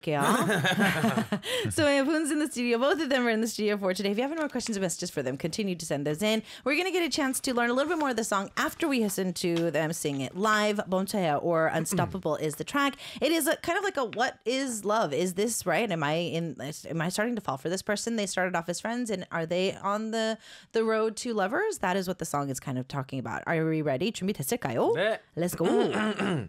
So we have Hoon's in the studio. Both of them are in the studio for today. If you have any more questions or messages for them, continue to send those in. We're going to get a chance to learn a little bit more of the song after we listen to them sing it live. Bomchaya or Unstoppable is the track. It is kind of like a what is love? Is this right? Am I starting to fall for this person? They started off as friends, and are they on the road to lovers? That is what the song is kind of talking about. Are we ready? 준비됐을까요? 네. Let's go.